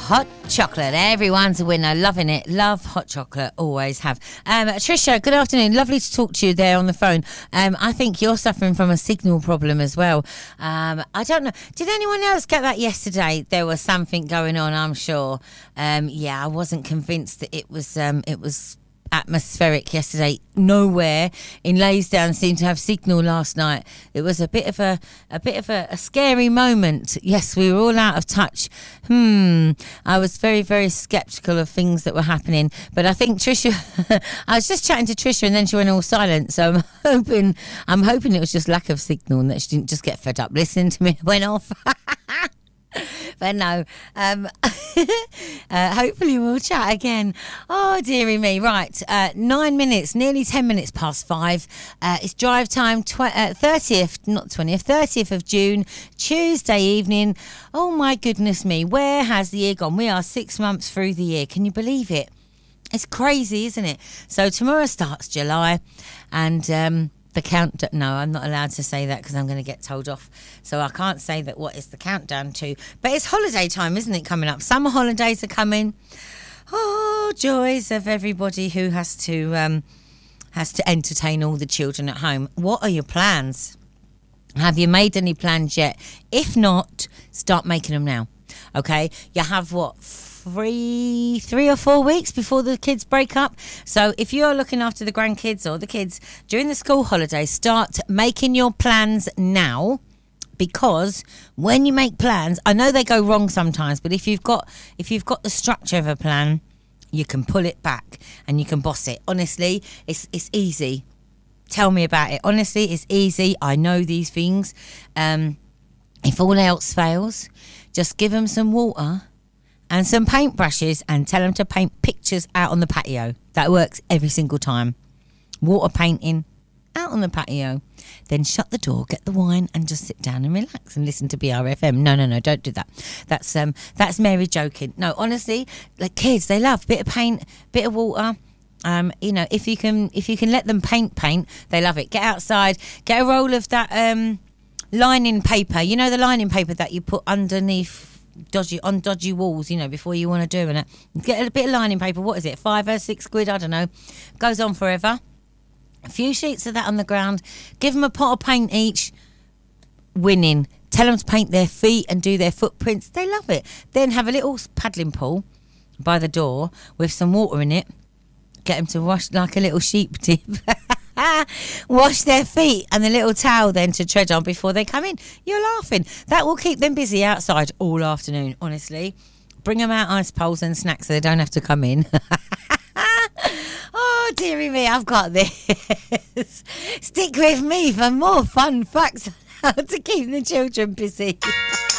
Hot chocolate. Everyone's a winner. Loving it. Love hot chocolate. Always have. Tricia, good afternoon. Lovely to talk to you there on the phone. I think you're suffering from a signal problem as well. I don't know. Did anyone else get that yesterday? There was something going on, I'm sure. I wasn't convinced that it was atmospheric yesterday. Nowhere in Laysdown seemed to have signal last night. It was a bit of a scary moment. Yes, we were all out of touch. I was very, very skeptical of things that were happening. But I think Tricia, I was just chatting to Tricia and then she went all silent. So I'm hoping it was just lack of signal and that she didn't just get fed up listening to me. It went off. But no, hopefully we'll chat again. Oh, dearie me. Right, 9 minutes, nearly 10 minutes past 5. It's drive time, 30th of June, Tuesday evening. Oh, my goodness me. Where has the year gone? We are 6 months through the year. Can you believe it? It's crazy, isn't it? So tomorrow starts July and... the countdown. No, I'm not allowed to say that because I'm going to get told off. So I can't say that what is the countdown to. But it's holiday time, isn't it, coming up? Summer holidays are coming. Oh, joys of everybody who has to entertain all the children at home. What are your plans? Have you made any plans yet? If not, start making them now. Okay? You have what? 3 or 4 weeks before the kids break up. So if you're looking after the grandkids or the kids during the school holidays, start making your plans now, because when you make plans, I know they go wrong sometimes, but if you've got the structure of a plan, you can pull it back and you can boss it. Honestly, it's easy. Tell me about it. Honestly, it's easy. I know these things. If all else fails, just give them some water and some paintbrushes and tell them to paint pictures out on the patio. That works every single time. Water painting out on the patio. Then shut the door, get the wine and just sit down and relax and listen to BRFM. No, don't do that. That's Mary joking. No, honestly, like kids, they love bit of paint, bit of water. If you can let them paint, they love it. Get outside, get a roll of that lining paper. You know the lining paper that you put underneath dodgy walls, before you want to do it. Get a bit of lining paper. What is it, £5 or £6? I don't know. Goes on forever. A few sheets of that on the ground. Give them a pot of paint each. Winning. Tell them to paint their feet and do their footprints. They love it. Then have a little paddling pool by the door with some water in it. Get them to wash like a little sheep dip. Wash their feet and the little towel then to tread on before they come in. You're laughing. That will keep them busy outside all afternoon, honestly. Bring them out ice poles and snacks so they don't have to come in. Oh, dearie me, I've got this. Stick with me for more fun facts on how to keep the children busy.